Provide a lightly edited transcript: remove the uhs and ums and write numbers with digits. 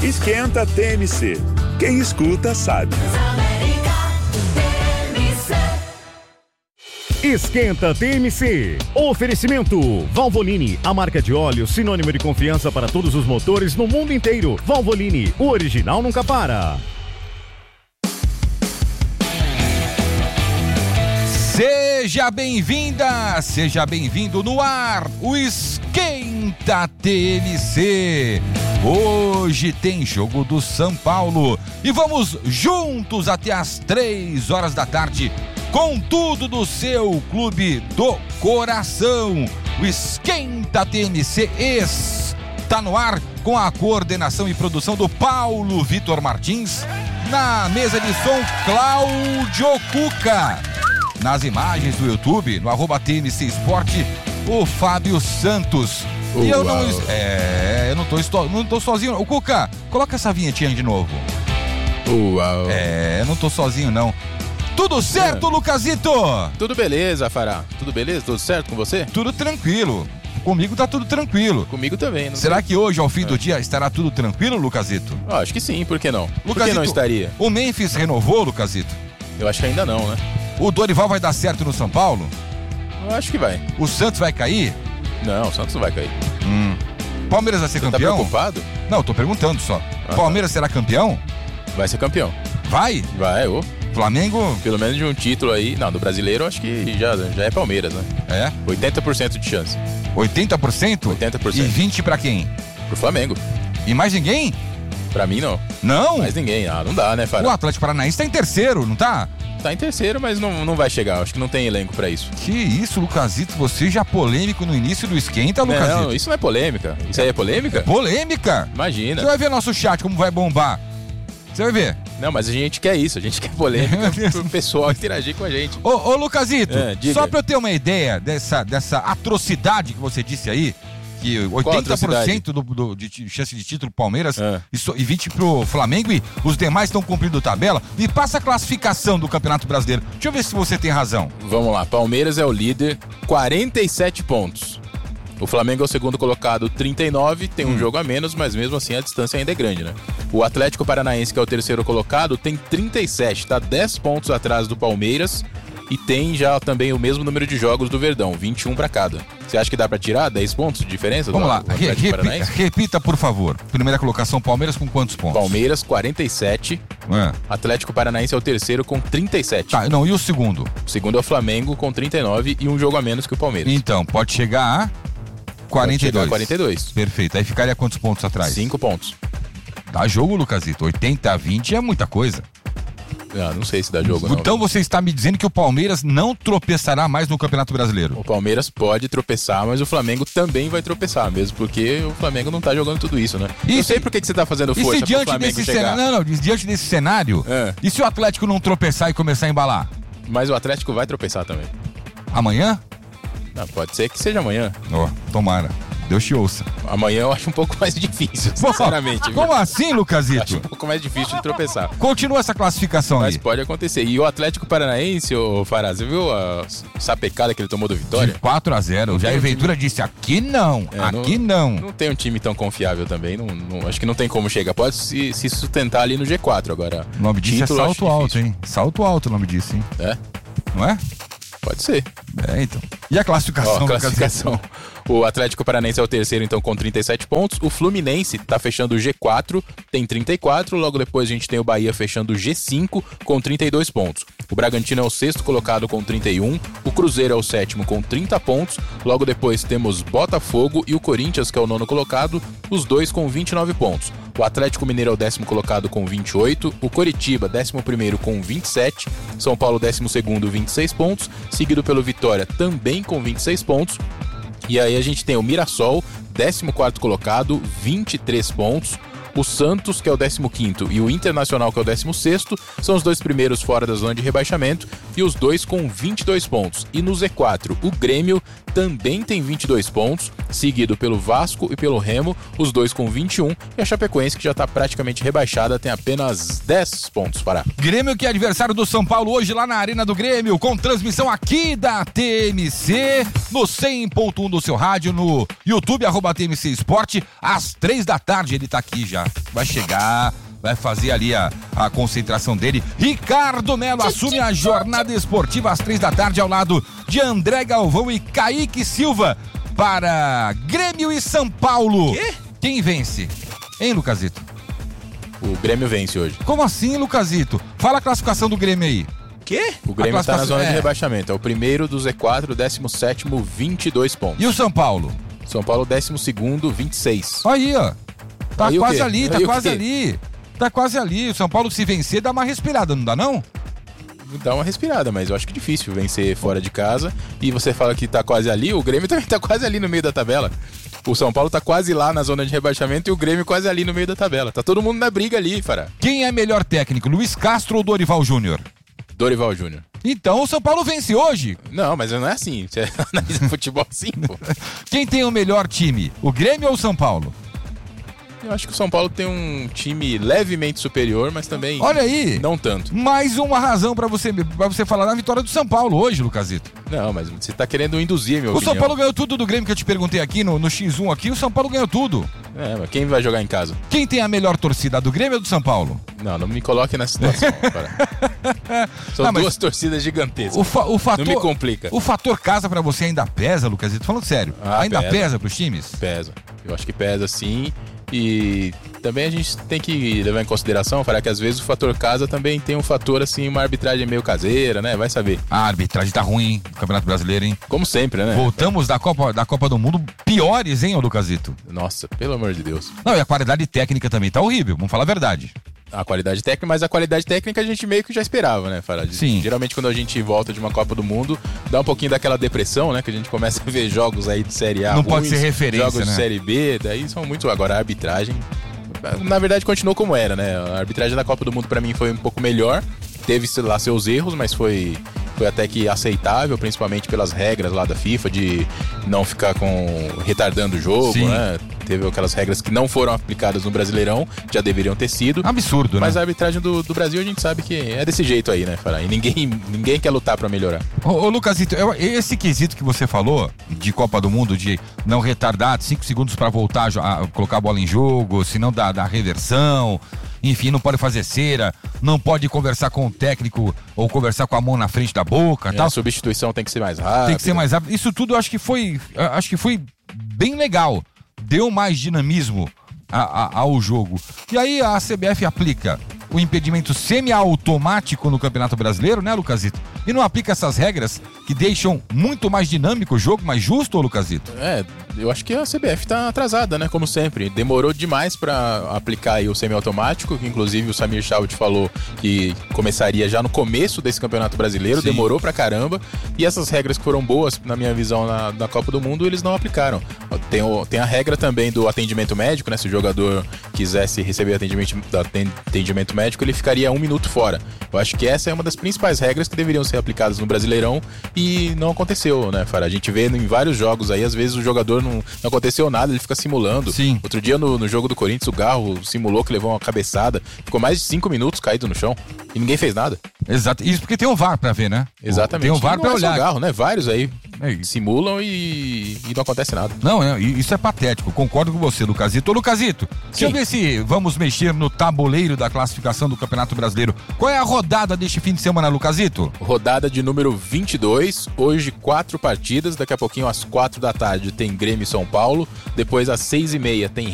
Esquenta TMC. Quem escuta sabe. Esquenta TMC. Oferecimento Valvoline, a marca de óleo sinônimo de confiança para todos os motores no mundo inteiro. Valvoline, o original nunca para. Seja bem-vinda, seja bem-vindo no ar, o Esquenta TMC. Hoje tem jogo do São Paulo e vamos juntos até às 3 horas da tarde com tudo do seu clube do coração. O Esquenta TMC está no ar com a coordenação e produção do Paulo Vitor Martins, na mesa de som Cláudio Cuca. Nas imagens do YouTube, no @TMC Esporte, o Fábio Santos. E eu não tô sozinho. O Cuca, coloca essa vinhetinha de novo. Uau. Eu não tô sozinho, não. Tudo certo, Lucasito? Tudo beleza, Fará. Tudo beleza? Tudo certo com você? Tudo tranquilo. Comigo tá tudo tranquilo. Comigo também. Não Será que hoje, ao fim do dia, estará tudo tranquilo, Lucasito? Acho que sim, por que não? Lucasito, por que não estaria? O Memphis renovou, Lucasito? Eu acho que ainda não, né? O Dorival vai dar certo no São Paulo? Eu acho que vai. O Santos vai cair? Não, o Santos não vai cair. Palmeiras vai ser Você campeão? tá preocupado? Não, tô perguntando só. Palmeiras será campeão? Vai ser campeão. Vai? Vai, Flamengo? Pelo menos de um título aí. Não, do brasileiro acho que já é Palmeiras, né? É? 80% de chance. 80%? 80%. E 20% pra quem? Pro Flamengo. E mais ninguém? Pra mim, não. Não? Mais ninguém. Não dá, né, Fará? O Atlético Paranaense tá em terceiro, não tá? Tá em terceiro, mas não vai chegar. Acho que não tem elenco pra isso. Que isso, Lucasito? Você já polêmico no início do Esquenta, Lucasito? Não, isso não é polêmica. Isso aí é polêmica? Polêmica? Imagina. Você vai ver nosso chat como vai bombar. Você vai ver. Não, mas a gente quer isso. A gente quer polêmica pro pessoal interagir com a gente. Ô Lucasito, diga. só pra eu ter uma ideia dessa atrocidade que você disse aí, que 80% de chance de título pro Palmeiras e 20% pro Flamengo, e os demais estão cumprindo tabela. E passa a classificação do Campeonato Brasileiro. Deixa eu ver se você tem razão. Vamos lá, Palmeiras é o líder, 47 pontos. O Flamengo é o segundo colocado, 39, tem um jogo a menos, mas mesmo assim a distância ainda é grande, né? O Atlético Paranaense, que é o terceiro colocado, tem 37, tá 10 pontos atrás do Palmeiras e tem já também o mesmo número de jogos do Verdão, 21 pra cada. Você acha que dá pra tirar 10 pontos de diferença? Vamos lá, repita por favor. Primeira colocação, Palmeiras com quantos pontos? Palmeiras, 47. Atlético Paranaense é o terceiro com 37. Tá, não, e o segundo? O segundo é o Flamengo com 39 e um jogo a menos que o Palmeiras. Então, pode chegar a 42. 42. Perfeito. Aí ficaria quantos pontos atrás? 5 pontos. Dá jogo, Lucasito. 80-20 é muita coisa. Não sei se dá jogo, não. Então você está me dizendo que o Palmeiras não tropeçará mais no Campeonato Brasileiro? O Palmeiras pode tropeçar, mas o Flamengo também vai tropeçar, mesmo porque o Flamengo não tá jogando tudo isso, né? Não sei por que você tá fazendo força pro Flamengo chegar. Diante desse cenário, e se o Atlético não tropeçar e começar a embalar? Mas o Atlético vai tropeçar também. Amanhã? Não, pode ser que seja amanhã. Tomara. Deus te ouça. Amanhã eu acho um pouco mais difícil, sinceramente. Como assim, Lucasito? Acho um pouco mais difícil de tropeçar. Continua essa classificação aí. Mas pode acontecer. E o Atlético Paranaense, ô Fará, você viu a sapecada que ele tomou do Vitória? De 4-0. O Jair Ventura disse, aqui não, aqui não. Não tem um time tão confiável também. Acho que não tem como chegar. Pode se sustentar ali no G4 agora. O nome disso é salto alto, hein? Salto alto o nome disso, hein? É? Não é? Pode ser. Então. E a classificação? O Atlético Paranaense é o terceiro, então, com 37 pontos. O Fluminense tá fechando o G4, tem 34. Logo depois a gente tem o Bahia fechando o G5 com 32 pontos. O Bragantino é o sexto colocado com 31. O Cruzeiro é o sétimo com 30 pontos. Logo depois temos Botafogo e o Corinthians, que é o nono colocado, os dois com 29 pontos. O Atlético Mineiro é o décimo colocado com 28. O Coritiba, 11º com 27. São Paulo, 12º, 26 pontos. Seguido pelo Vitória, também com 26 pontos. E aí a gente tem o Mirassol, 14º colocado, 23 pontos. O Santos, que é o 15º, e o Internacional, que é o 16º, são os dois primeiros fora da zona de rebaixamento, e os dois com 22 pontos. E no Z4, o Grêmio também tem 22 pontos, seguido pelo Vasco e pelo Remo, os dois com 21, e a Chapecoense, que já está praticamente rebaixada, tem apenas 10 pontos para. Grêmio, que é adversário do São Paulo hoje lá na Arena do Grêmio, com transmissão aqui da TMC, no 100.1 do seu rádio, no YouTube, @TMC Esporte, às 3 da tarde ele tá aqui já. vai fazer ali a concentração dele. Ricardo Melo assume a jornada esportiva às 3h ao lado de André Galvão e Kaique Silva para Grêmio e São Paulo. Quê? Quem vence? Hein, Lucasito? O Grêmio vence hoje. Como assim, Lucasito? Fala a classificação do Grêmio aí. Quê? O Grêmio tá na zona de rebaixamento. É o primeiro do Z4, o 17º, 22 pontos. E o São Paulo? São Paulo, 12º, 26. Aí, ó. Tá Aí quase o quê? ali, tá Aí o quase quê? ali. Tá quase ali. O São Paulo, se vencer, dá uma respirada, não dá não? Dá uma respirada, mas eu acho que é difícil vencer fora de casa. E você fala que tá quase ali, o Grêmio também tá quase ali no meio da tabela. O São Paulo tá quase lá na zona de rebaixamento e o Grêmio quase ali no meio da tabela. Tá todo mundo na briga ali, Fará. Quem é melhor técnico, Luiz Castro ou Dorival Júnior? Dorival Júnior. Então o São Paulo vence hoje. Não, mas não é assim. Você analisa futebol assim, pô. Quem tem o melhor time, o Grêmio ou o São Paulo? Eu acho que o São Paulo tem um time levemente superior, mas também Olha aí. não tanto. Mais uma razão pra você falar na vitória do São Paulo hoje, Lucasito. Não, mas você tá querendo induzir, meu O São Paulo ganhou tudo do Grêmio que eu te perguntei aqui no X1 aqui. O São Paulo ganhou tudo. É, mas quem vai jogar em casa? Quem tem a melhor torcida, do Grêmio ou do São Paulo? Não me coloque nessa situação, cara. São Não, duas torcidas gigantescas. O fator, Não me complica. O fator casa pra você ainda pesa, Lucasito? Falando sério, ainda pesa pros times? Pesa. Eu acho que pesa sim. E também a gente tem que levar em consideração, falar que às vezes o fator casa também tem um fator, assim, uma arbitragem meio caseira, né? Vai saber. A arbitragem tá ruim, hein? No Campeonato Brasileiro, hein? Como sempre, né? Voltamos da Copa do Mundo piores, hein, ô Lucasito? Nossa, pelo amor de Deus. Não, e a qualidade técnica também tá horrível, vamos falar a verdade. A qualidade técnica, mas a qualidade técnica a gente meio que já esperava, né, Farad? Sim. Geralmente quando a gente volta de uma Copa do Mundo, dá um pouquinho daquela depressão, né? Que a gente começa a ver jogos aí de Série A Não ruins, pode ser referência, jogos né? de Série B, daí são muito... Agora a arbitragem, na verdade, continuou como era, né? A arbitragem da Copa do Mundo pra mim foi um pouco melhor, teve lá seus erros, mas foi até que aceitável, principalmente pelas regras lá da FIFA de não ficar retardando o jogo, Sim. né? Teve aquelas regras que não foram aplicadas no Brasileirão, já deveriam ter sido. Absurdo, Mas né? a arbitragem do Brasil a gente sabe que é desse jeito aí, né, Fará? E ninguém quer lutar pra melhorar. Ô Lucasito, esse quesito que você falou de Copa do Mundo, de não retardar 5 segundos pra voltar a colocar a bola em jogo, se não dá reversão, enfim, não pode fazer cera, não pode conversar com o técnico ou conversar com a mão na frente da boca, tal. A substituição tem que ser mais rápida. Tem que ser mais rápido. Isso tudo eu acho que foi bem legal. Deu mais dinamismo ao jogo. E aí a CBF aplica o impedimento semiautomático no Campeonato Brasileiro, né, Lucasito? E não aplica essas regras que deixam muito mais dinâmico o jogo, mais justo, Lucasito? Eu acho que a CBF tá atrasada, né, como sempre. Demorou demais pra aplicar aí o semiautomático, que inclusive o Samir Chaud falou que começaria já no começo desse Campeonato Brasileiro. Sim. Demorou pra caramba. E essas regras que foram boas, na minha visão, na Copa do Mundo, eles não aplicaram. Tem a regra também do atendimento médico, né? Se o jogador quisesse receber atendimento médico, ele ficaria 1 minuto fora. Eu acho que essa é uma das principais regras que deveriam ser aplicadas no Brasileirão e não aconteceu, né, Fará? A gente vê em vários jogos aí, às vezes o jogador não aconteceu nada, ele fica simulando. Sim. Outro dia no jogo do Corinthians, o Garro simulou que levou uma cabeçada, ficou mais de 5 minutos caído no chão e ninguém fez nada. Exato. Isso porque tem um VAR pra ver, né? Exatamente. Tem um VAR E pra não é só olhar. o Garro, né? Vários aí É. simulam e não acontece nada. Não, isso é patético. Concordo com você, Lucasito. Ô, Lucasito, deixa eu ver se vamos mexer no tabuleiro da classificação do Campeonato Brasileiro. Qual é a rodada deste fim de semana, Lucasito? Rodada de número 22, hoje 4 partidas, daqui a pouquinho às 4 da tarde tem Grêmio e São Paulo, depois às 6h30 tem